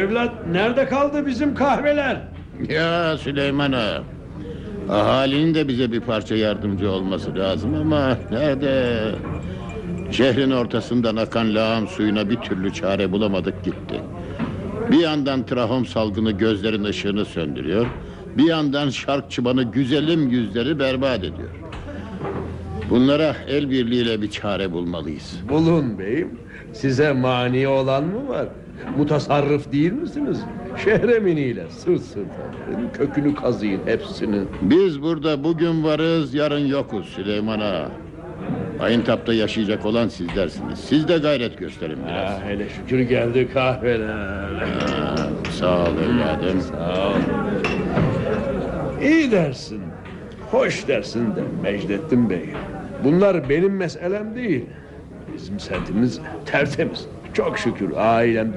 Evlat, nerede kaldı bizim kahveler? Ya Süleyman Ağa, ahalinin de bize bir parça yardımcı olması lazım ama nerede? Şehrin ortasından akan lağım suyuna bir türlü çare bulamadık gitti. Bir yandan trahom salgını gözlerin ışığını söndürüyor, bir yandan şark çıbanı güzelim yüzleri berbat ediyor. Bunlara el birliğiyle bir çare bulmalıyız. Bulun beyim. Size mani olan mı var? Mutasarrıf değil misiniz? Şehreminiyle sırt sırta verin, kökünü kazıyın hepsinin. Biz burada bugün varız, yarın yokuz Süleyman Ağa. Ayıntap'ta yaşayacak olan sizlersiniz. Siz de gayret gösterin biraz. Hele şükür geldi kahveler. Sağ ol evladım. Sağ ol. İyi dersin, hoş dersin de Mecdettin Bey. Bunlar benim meselem değil. Bizim semtimiz tertemiz. Çok şükür ailemde